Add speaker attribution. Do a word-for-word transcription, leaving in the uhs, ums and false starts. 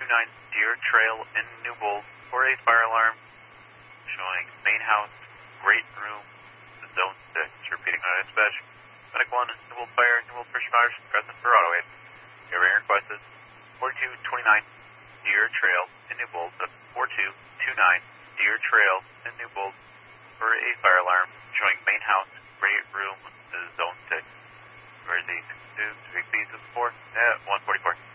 Speaker 1: two nine Deer Trail in Newbold for a fire alarm showing main house, great room, zone six. Repeating on dispatch. Medic one, Newbold Fire, Newbold First Fires, present for auto aid. Your rating request is forty-two twenty-nine Deer Trail in Newbold. That's forty-two twenty-nine Deer Trail in Newbold for a fire alarm showing main house, great room, zone six. Where is the two, three feet of four? Yeah, one forty-four.